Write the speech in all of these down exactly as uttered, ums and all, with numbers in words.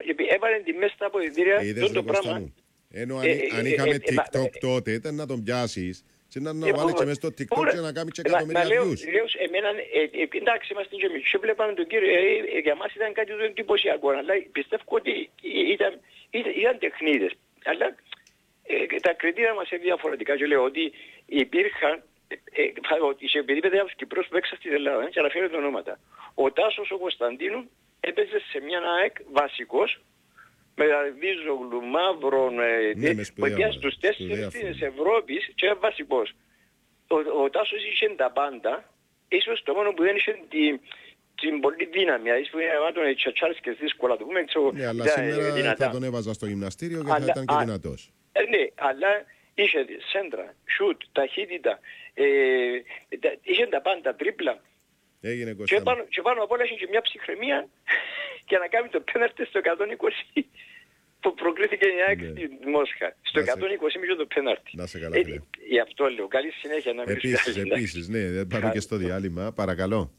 έβαλε τη μέσα στα αποδυτήρια Είδες το ρε Κώστα πράγμα. μου. Ενώ αν, Ε, αν ε, είχαμε ε, ε, TikTok ε, τότε ήταν να τον πιάσεις και να, να Ε, βάλει πού- και μέσα στο TikTok πού- και να κάνει και ε, μα- εκατομμύρια μα λέω- views. λέω σε εμένα, ε, ε, εντάξει, είμαστε και εμείς και βλέπαμε τον κύριο, ε, ε, για μας ήταν κάτι το εντυπωσιακό, αλλά πιστεύω ότι ήταν, ήταν, ήταν τεχνίδες. Αλλά ε, τα κριτήρια μας είναι διαφορετικά και λέω ότι υπήρχαν, ε, ε, ότι σε επειδή παιδιά από τους Κυπρούς που έξα στην Ελλάδα, και αναφέρονται ονόματα, ο Τάσος ο Κωνσταντίνου έπαιζε σε μια ΑΕΚ βασικός, με Βίζογλου, Μαύρον, Ναι, με σπουδαία παιδιά ομάδα, στους τέσσερις σπουδαία της φορά. Ευρώπης και βασικός. Ο, ο Τάσος είχε τα πάντα, ίσως το μόνο που δεν είχε την, την πολύ δύναμη, ίσως που είναι τον τσατσάρσκες δύσκολα, το πούμε, ξέρω, Ναι, αλλά ήταν, ε, σήμερα δυνατά. θα τον έβαζα στο γυμναστήριο και θα Αλλά- ήταν και α- δυνατός. Ε, ναι, αλλά είχε σέντρα, σουτ, ταχύτητα, ε, τα- είχε τα πάντα, τρίπλα. Έγινε Και Κώστα μου. πάνω, και πάνω απ' όλα είχε και μια ψυχραιμία για να κάνει το πέναρτι στο εκατόν είκοσι που προκρίθηκε η ΑΕΚ Ναι. στη Μόσχα. Στο Να σε- εκατόν είκοσι με το πέναρτι. Να σε καλά, Ε, φίλε. Γι' αυτό λέω. Καλή συνέχεια να βρεις Επίσης, καλή, επίσης, ναι, δεν πάρω και στο διάλειμμα. Παρακαλώ.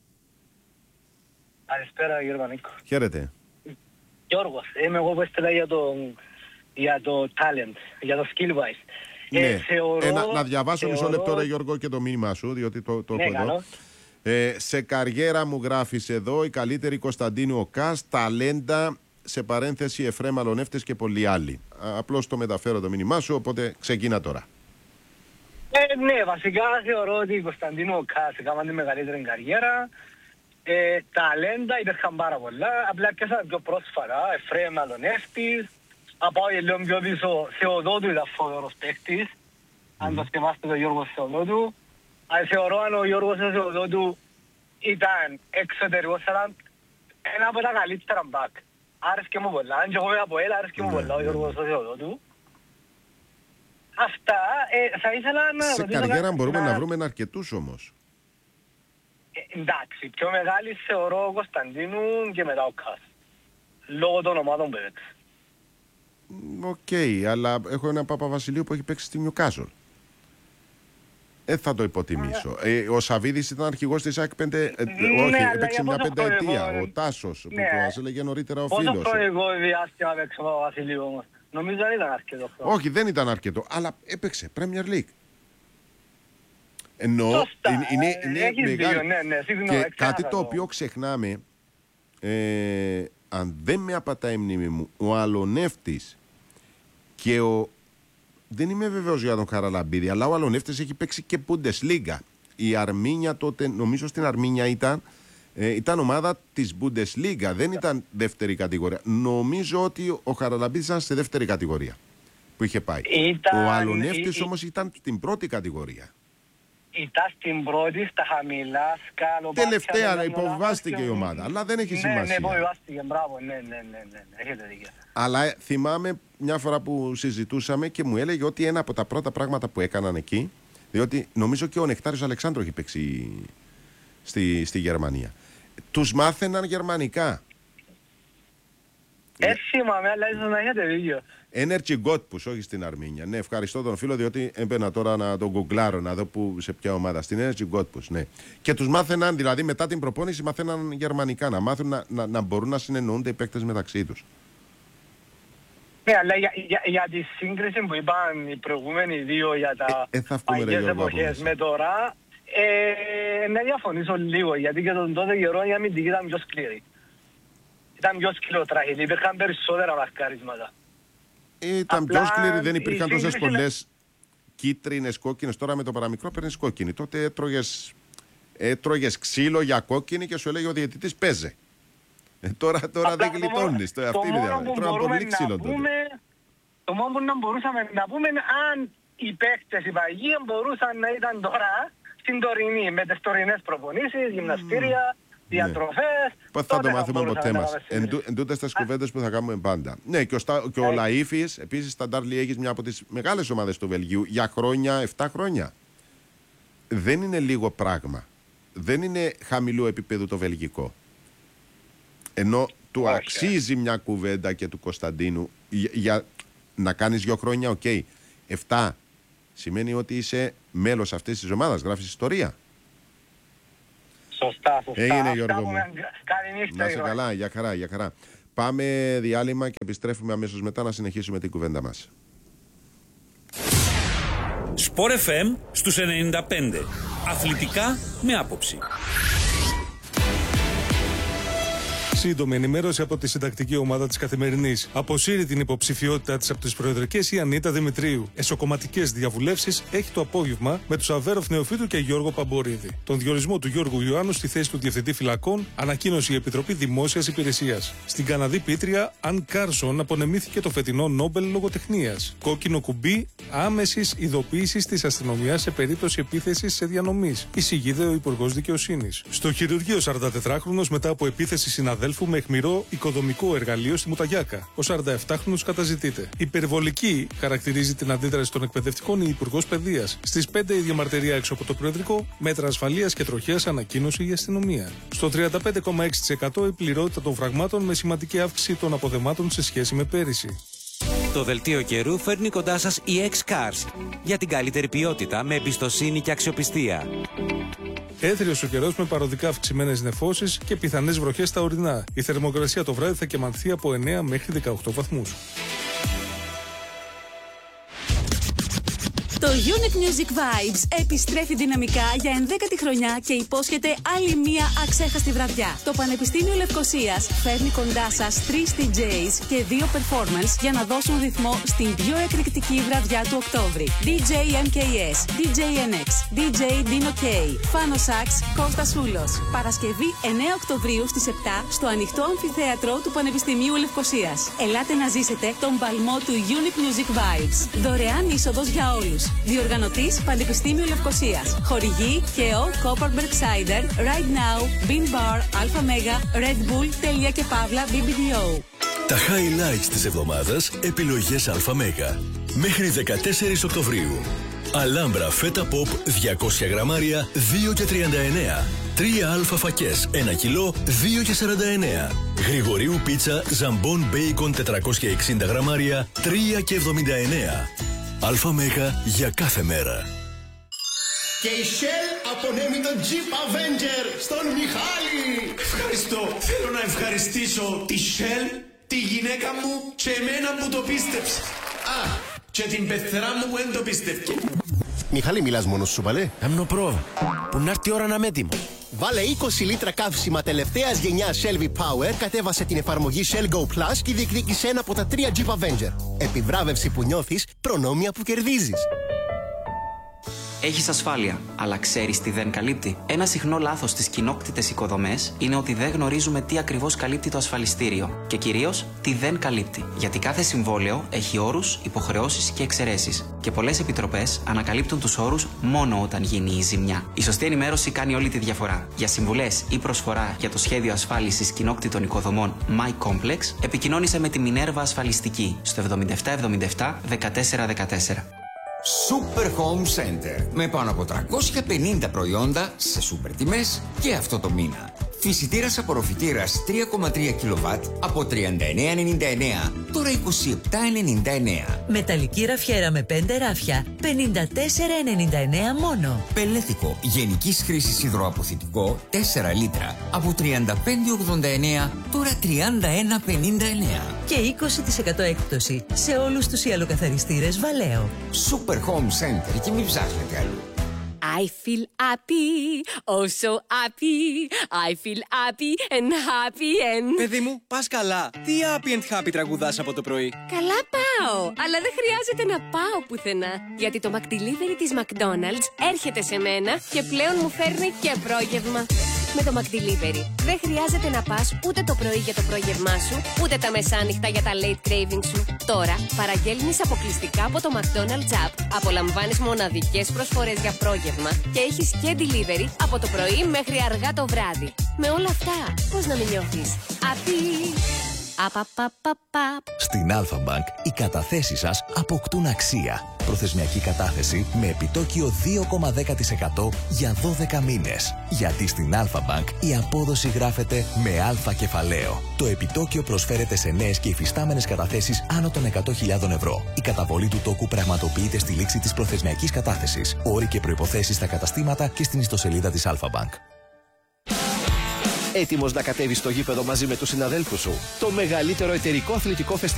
Καλησπέρα Γερμανίκο. Χαίρετε. Γιώργος, είμαι εγώ που έστειλα για το, για το talent, για το skill wise. Ναι. θεωρώ, Ε, να, να διαβάσω θεωρώ, μισό λεπτό ρε Γιώργο και το μήνυμά σου, διότι το, το Ναι, έχω εδώ. καλό. Ε, σε καριέρα μου γράφεις εδώ η καλύτερη Κωνσταντίνου Οκάς, ταλέντα, σε παρένθεση Εφραίμ Αλονεύτης και πολλοί άλλοι. Α, απλώς το μεταφέρω το μήνυμά σου, οπότε ξεκίνα τώρα. Ε, ναι, βασικά θεωρώ ότι η Κωνσταντίνου Οκάς έκαναν τη μεγαλύτερη καριέρα. Ε, ταλέντα υπήρχαν πάρα πολλά, απλά πιάσα πιο πρόσφατα, Εφραίμ Αλονεύτης, να πάω και λίγο πιο πίσω, Θεοδότου ήταν φοβερός παίκτης, αν το θυμάστε τον Γιώργο Θεοδότου. Αλλά θεωρώ αν ο Γιώργος Θεοδότου ήταν εξωτερικός, ήταν ένα από τα καλύτερα μπακ. Άρεσκε μου πολλά, αν και εγώ είμαι από έλα, άρεσκε μου Ναι, πολλά ο ναι, Γιώργος ναι. Θεοδότου. Αυτά, ε, θα ήθελα να... Σε ρωτήσω καριέρα κάτι- μπορούμε να βρούμε αρκετούς όμως. Ε, εντάξει, πιο μεγάλη θεωρώ ο Κωνσταντίνου και μετά ο Κάς. Λόγω των ομάδων που έπαιξε. Μ, Οκ, αλλά έχω έναν Παπαβασιλείου που έχει παίξει στη Νιουκάζολ. Δεν θα το υποτιμήσω. Ε, ο Σαββίδης ήταν αρχηγός της ΑΕΚ πέντε. Ε, Ναι, όχι, αλλά έπαιξε για μια πόσο πενταετία. χρονικό, Ο Τάσος, που ναι. μας έλεγε νωρίτερα ο Πόσο φίλος. χρονικό διάστημα παίξε ο Βασιλείου όμως. Νομίζω δεν ήταν αρκετό χρόνο. Όχι, δεν ήταν αρκετό, αλλά έπαιξε Premier League. Εννοώ, Σωστά, είναι, είναι, ε, είναι έχεις μεγάλη. δίκιο, ναι, ναι, συγγνώμη, Και εξέχασα κάτι το το. οποίο ξεχνάμε, ε, αν δεν με απατάει η μνήμη μου, ο Αλονεύτης και ο... Δεν είμαι βεβαίως για τον Χαραλαμπίδη, αλλά ο Αλονεύτης έχει παίξει και Bundesliga. Η Αρμίνια τότε, νομίζω στην Αρμίνια ήταν, ε, ήταν ομάδα της Bundesliga, δεν ήταν δεύτερη κατηγορία. Νομίζω ότι ο Χαραλαμπίδης ήταν σε δεύτερη κατηγορία που είχε πάει. Ήταν- ο Αλονεύτης ή- ή- όμως ήταν στην πρώτη κατηγορία. Ήταν στην πρώτη, στα χαμηλά, σκάλο... Τελευταία μπάτια, υποβιβάστηκε δεν η ξέρω. ομάδα, αλλά δεν έχει Ναι, σημασία. ναι, υποβιβάστηκε, μπράβο, ναι, ναι, ναι, ναι, ναι, έχετε δίκιο. Αλλά ε, θυμάμαι μια φορά που συζητούσαμε και μου έλεγε ότι ένα από τα πρώτα πράγματα που έκαναν εκεί, διότι νομίζω και ο Νεκτάριος Αλεξάνδρου έχει παίξει στη, στη Γερμανία, τους μάθαιναν γερμανικά. Ε, θυμάμαι, αλλά ίσως να έχετε δίκιο. Energy Godpus, όχι στην Αρμίνια. Ναι, ευχαριστώ τον φίλο, διότι έμπαινα τώρα να τον γκουγκλάρω, να δω που, σε ποια ομάδα. Στην Energy Godpus, ναι. Και τους μάθαιναν, δηλαδή μετά την προπόνηση, μάθαιναν γερμανικά, να μάθουν να, να, να μπορούν να συνεννοούνται οι παίκτες μεταξύ τους. Ναι, αλλά για, για, για τη σύγκριση που είπαν οι προηγούμενοι δύο για τα Ε, ε, θα βγούμε, ρε, παλιές Γιώργο, από εποχές μέσα. με τώρα, ε, να διαφωνήσω λίγο, γιατί και τον τότε καιρό η αμυντική ήταν πιο σκληρή. Ήταν πιο σκληροτράχηλη, υπήρχαν περισσότερα μαρκαρίσματα. Ήταν Απλά πιο σκληρή, δεν η υπήρχαν τόσες σύγκριση πολλές κίτρινες, κόκκινες. Τώρα με το παραμικρό παίρνεις κόκκινη. Τότε έτρωγες, έτρωγες ξύλο για κόκκινη και σου έλεγε ο διαιτητής παίζε. Ε, τώρα τώρα Απλά δεν το μόνο- γλιτώνεις. Το, το αυτή είναι η μόνο διαφορά. που Τρώγαν μπορούμε πολύ να ξύλο τότε. πούμε, το μόνο που να μπορούσαμε να πούμε είναι αν οι παίκτες, οι παγιοί μπορούσαν να ήταν τώρα στην τωρινή, με τις τωρινές προπονήσεις, γυμναστήρια, διατροφές. Πώς θα το τότε μάθουμε μπορούσαμε ποτέ να μας. κάνουμε Εν, τού- σύγκριση. εν τούτες τις κουβέντες που θα κάνουμε πάντα. Ναι, και ο, Στα, και ο Ε. Λαΐφης, επίσης στα Ντάρλι Αίγης, μια από τις μεγάλες ομάδες του Βελγίου, για χρόνια, επτά χρόνια. Δεν είναι λίγο πράγμα. Δεν είναι χαμηλού επίπεδου το βελγικό. Ενώ του Όχι. αξίζει μια κουβέντα και του Κωνσταντίνου για, για να κάνεις δύο χρόνια, οκ. Okay. Εφτά σημαίνει ότι είσαι μέλος αυτής της ομάδας, γράφεις ιστορία. Σωστά, σωστά. Έγινε, Αυτά Γιώργο που μου. με- Καλή νύχτα, Να σε Γιώργο. καλά, για χαρά, για χαρά. Πάμε διάλειμμα και επιστρέφουμε αμέσως μετά να συνεχίσουμε την κουβέντα μας. Σπορ εφ εμ στους ενενήντα πέντε. Αθλητικά με άποψη. Σύντομη ενημέρωση από τη συντακτική ομάδα της Καθημερινής. Αποσύρει την υποψηφιότητά της από τις προεδρικές η Ανίτα Δημητρίου. Εσωκομματικές διαβουλεύσεις έχει το απόγευμα με τους Αβέροφ Νεοφύτου και Γιώργο Παμπορίδη. Τον διορισμό του Γιώργου Ιωάννου στη θέση του Διευθυντή Φυλακών ανακοίνωσε η Επιτροπή Δημόσιας Υπηρεσίας. Στην Καναδή Πίτρια, Αν Κάρσον απονεμήθηκε το φετινό Νόμπελ Λογοτεχνίας. Κόκκινο κουμπί άμεσης ειδοποίησης της αστυνομίας σε περίπτωση επίθεσης σε διανομής. Εισηγείται ο Υπουργός Δικαιοσύνης. Στο χειρουργείο σαρανταετράχρονος μετά από επίθεση συναδέλφου με αιχμηρό οικοδομικό εργαλείο στη Μουταγιάκα. Ο σαρανταεφτάχρονος καταζητείται. Υπερβολική χαρακτηρίζει την αντίδραση των εκπαιδευτικών η Υπουργός Παιδείας. Στις πέντε η διαμαρτυρία έξω από το Προεδρικό, μέτρα ασφαλείας και τροχέας ανακοίνωσε η αστυνομία. Στο τριάντα πέντε κόμμα έξι τοις εκατό η πληρότητα των φραγμάτων με σημαντική αύξηση των αποδεμάτων σε σχέση με πέρυσι. Το δελτίο καιρού φέρνει κοντά σας η X-Cars για την καλύτερη ποιότητα με εμπιστοσύνη και αξιοπιστία. Έθριος ο καιρός με παροδικά αυξημένες νεφώσεις και πιθανές βροχές στα ορεινά. Η θερμοκρασία το βράδυ θα κυμανθεί από εννέα μέχρι δεκαοκτώ βαθμούς. Το Unique Music Vibes επιστρέφει δυναμικά για ενδέκατη χρονιά και υπόσχεται άλλη μία αξέχαστη βραδιά. Το Πανεπιστήμιο Λευκωσίας φέρνει κοντά σας τρεις ντι τζέις και δύο performance για να δώσουν ρυθμό στην πιο εκρηκτική βραδιά του Οκτώβρη. ντι τζέι εμ κέι ες, ντι τζέι εν εξ, ντι τζέι Dino K, Fano Sax, Κώστας Σούλος. Παρασκευή εννέα Οκτωβρίου στις επτά στο ανοιχτό αμφιθέατρο του Πανεπιστημίου Λευκωσίας. Ελάτε να ζήσετε τον παλμό του Unique Music Vibes. Δωρεάν είσοδος για όλους. Διοργανωτής Πανεπιστήμιο Λευκωσίας. Χορηγή ΚΕΟ, Copperberg Cider, Right Now, Bean Bar, Alpha Mega, Red Bull, Τέλεια και Παύλα, μπι μπι ντι ο. Τα highlights της εβδομάδας, επιλογές Alpha Mega. Μέχρι δεκατέσσερις Οκτωβρίου. Αλάμπρα φέτα pop διακόσια γραμμάρια δύο και τριάντα εννέα. Τρία αλφα φακές ένα κιλό δύο και σαράντα εννέα. Γρηγορίου πίτσα ζαμπόν μπέικον τετρακόσια εξήντα γραμμάρια τρία και εβδομήντα εννέα. Αλφα Μέγα για κάθε μέρα. Και η Shell απονέμει τον Jeep Avenger στον Μιχάλη. Ευχαριστώ. Θέλω να ευχαριστήσω τη Shell, τη γυναίκα μου και εμένα που το πίστεψε. Α, και την πεθερά μου που δεν το πίστευκε. Μιχάλη, μιλάς μόνος σου, παλέ? Άμνο προ, που να έρθει η ώρα να είμαι έτοιμο. Βάλε είκοσι λίτρα καύσιμα τελευταίας γενιάς Shell V-Power, κατέβασε την εφαρμογή Shell Go Plus και διεκδίκησε ένα από τα τρία Jeep Avenger. Επιβράβευση που νιώθεις, προνόμια που κερδίζεις. Έχεις ασφάλεια, αλλά ξέρεις τι δεν καλύπτει? Ένα συχνό λάθος στις κοινόκτητες οικοδομές είναι ότι δεν γνωρίζουμε τι ακριβώς καλύπτει το ασφαλιστήριο και κυρίως τι δεν καλύπτει. Γιατί κάθε συμβόλαιο έχει όρους, υποχρεώσεις και εξαιρέσεις. Και πολλές επιτροπές ανακαλύπτουν τους όρους μόνο όταν γίνει η ζημιά. Η σωστή ενημέρωση κάνει όλη τη διαφορά. Για συμβουλές ή προσφορά για το σχέδιο ασφάλισης κοινόκτητων οικοδομών MyComplex, επικοινώνησε με τη Μινέρβα Ασφαλιστική στο εβδομήντα επτά εβδομήντα επτά δεκατέσσερα δεκατέσσερα. Super Home Center. Με πάνω από τριακόσια πενήντα προϊόντα σε σούπερ τιμές και αυτό το μήνα. Φυσιτήρας απορροφητήρας τρία κόμμα τρία κιλοβάτ από τριάντα εννέα ενενήντα εννέα, τώρα είκοσι επτά ενενήντα εννέα. Μεταλλική ραφιέρα με πέντε ράφια, πενήντα τέσσερα εενήντα εννέα μόνο. Πελέτικο γενικής χρήσης υδροαποθητικό τέσσερα λίτρα από τριάντα πέντε ογδόντα εννέα, τώρα τριάντα ένα πενήντα εννέα. Και είκοσι τοις εκατό έκπτωση σε όλους τους ιαλοκαθαριστήρες Βαλέο. Super Home Center και μην ψάχνετε αλλού. I feel happy, oh so happy. I feel happy and happy and... Παιδί μου, πας καλά. Τι happy and happy τραγουδάς από το πρωί? Καλά πάω, αλλά δεν χρειάζεται να πάω πουθενά. Γιατί το McDelivery της McDonald's έρχεται σε μένα και πλέον μου φέρνει και πρόγευμα. Με το McDelivery δεν χρειάζεται να πας ούτε το πρωί για το πρόγευμά σου, ούτε τα μεσάνυχτα για τα late craving σου. Τώρα παραγγέλνεις αποκλειστικά από το McDonald's App. Απολαμβάνεις μοναδικές προσφορές για πρόγευμα και έχεις και delivery από το πρωί μέχρι αργά το βράδυ. Με όλα αυτά, πώς να μην νιώθεις? Απί! Στην Alpha Bank οι καταθέσεις σας αποκτούν αξία. Προθεσμιακή κατάθεση με επιτόκιο δύο κόμμα δέκα τοις εκατό για δώδεκα μήνες. Γιατί στην Alpha Bank η απόδοση γράφεται με αλφα κεφαλαίο. Το επιτόκιο προσφέρεται σε νέες και υφιστάμενες καταθέσεις άνω των εκατό χιλιάδων ευρώ. Η καταβολή του τόκου πραγματοποιείται στη λήξη της προθεσμιακής κατάθεσης. Όροι και προϋποθέσεις στα καταστήματα και στην ιστοσελίδα της Alpha Bank. Έτοιμος να κατέβεις στο γήπεδο μαζί με τους συναδέλφους σου? Το μεγαλύτερο εταιρικό αθλητικό φεστιβάλ